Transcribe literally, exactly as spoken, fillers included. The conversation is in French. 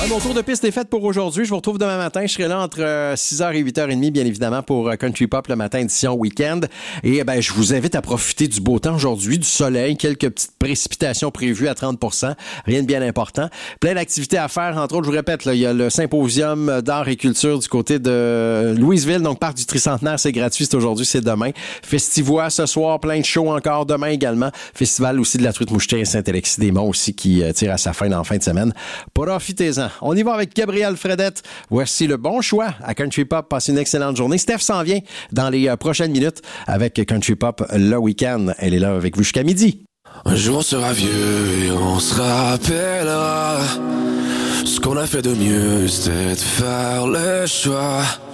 mon tour de piste est fait pour aujourd'hui. Je vous retrouve demain matin. Je serai là entre six heures et huit heures trente, bien évidemment, pour Country Pop le matin, édition week-end. Et ben, je vous invite à profiter du beau temps aujourd'hui, du soleil, quelques petites précipitations prévues à trente pour cent. Rien de bien important. Plein d'activités à faire. Entre autres, je vous répète, là, il y a le symposium d'art et culture du côté de Louisville. Donc, Parc du Tricentenaire, c'est gratuit. C'est aujourd'hui, c'est demain. Festivois ce soir, plein de shows encore demain également. Festival aussi de la truite mouchetée à Saint-Alexis-des-Monts aussi qui euh, tire à sa fin en fin de semaine. Profitez-en. On y va avec Gabrielle Fredette. Voici le bon choix à Country Pop. Passez une excellente journée. Steph s'en vient dans les euh, prochaines minutes avec Country Pop le week-end. Elle est là avec vous jusqu'à midi. Un jour on sera vieux et on se rappellera ce qu'on a fait de mieux, c'était de faire le choix